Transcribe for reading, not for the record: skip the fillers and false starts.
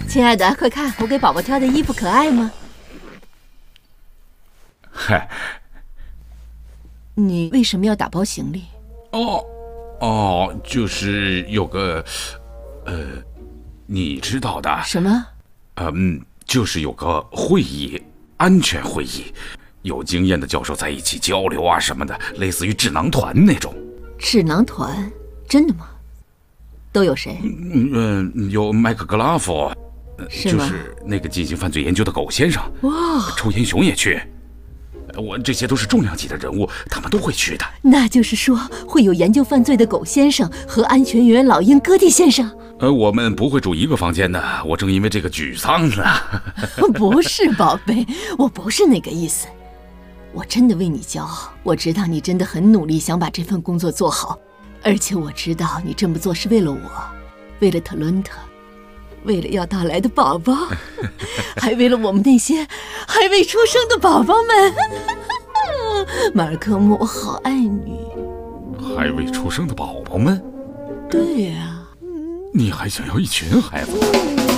亲爱的，快看，我给宝宝挑的衣服可爱吗？ 嗨， 你为什么要打包行李？ 就是有个，你知道的。 什么？ 就是有个会议，安全会议，有经验的教授在一起交流啊什么的，类似于智囊团那种。 智囊团？真的吗？都有谁？ 有麦克格拉夫， 是吗？ 就是那个进行犯罪研究的狗先生。 哇， 抽烟熊也去。这些都是重量级的人物，他们都会去的。 那就是说会有研究犯罪的狗先生和安全员老鹰戈蒂先生。 我们不会住一个房间的，我正因为这个沮丧呢。 不是，宝贝，我不是那个意思。我真的为你骄傲，我知道你真的很努力想把这份工作做好，而且我知道你这么做是为了我，为了特伦特，为了要到来的宝宝，还为了我们那些还未出生的宝宝们。马尔科姆，我好爱你。 还未出生的宝宝们？ 对呀。 你还想要一群孩子？